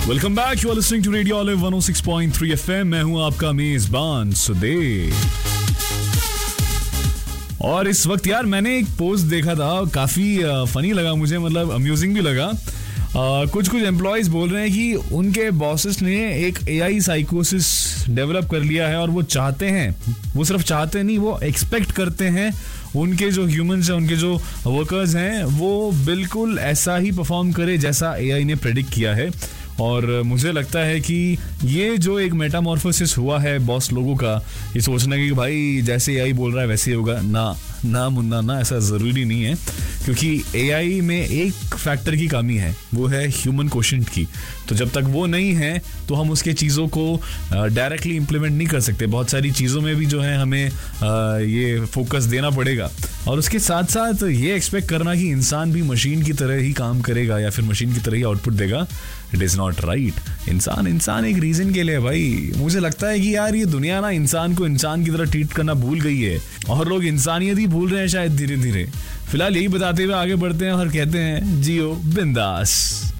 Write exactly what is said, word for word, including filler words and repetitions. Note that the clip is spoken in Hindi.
Welcome back, you are listening to radio olive one O six point three FM. मैं हूं आपका मेजबान सुदेव। और इस वक्त यार मैंने एक पोस्ट देखा था, काफी फनी लगा मुझे, मतलब अम्यूजिंग भी लगा। uh, कुछ कुछ एम्प्लॉयज बोल रहे हैं कि उनके बॉसेस ने एक एआई साइकोसिस डेवलप कर लिया है और वो चाहते हैं, वो सिर्फ चाहते नहीं, वो एक्सपेक्ट करते हैं उनके जो ह्यूमंस हैं, उनके जो वर्कर्स हैं, वो बिल्कुल ऐसा ही परफॉर्म करे जैसा एआई ने प्रेडिक्ट किया है। और मुझे लगता है कि ये जो एक मेटामॉर्फोसिस हुआ है बॉस लोगों का, ये सोचना कि भाई जैसे एआई बोल रहा है वैसे ही होगा, ना ना मुन्ना ना, ऐसा ज़रूरी नहीं है। क्योंकि एआई में एक फैक्टर की कमी है, वो है ह्यूमन कोशेंट की। तो जब तक वो नहीं है तो हम उसके चीज़ों को डायरेक्टली इम्प्लीमेंट नहीं कर सकते। बहुत सारी चीज़ों में भी जो है हमें आ, ये फोकस देना पड़ेगा। और उसके साथ साथ ये एक्सपेक्ट करना कि इंसान भी मशीन की तरह ही काम करेगा या फिर मशीन की तरह ही आउटपुट देगा, इट इज़ नॉट राइट। इंसान इंसान एक रीज़न के लिए भाई। मुझे लगता है कि यार ये दुनिया ना इंसान को इंसान की तरह ट्रीट करना भूल गई है और लोग इंसानियत ही भूल रहे हैं शायद धीरे धीरे। फिलहाल यही बताते हुए आगे बढ़ते हैं और कहते हैं जियो बिंदास।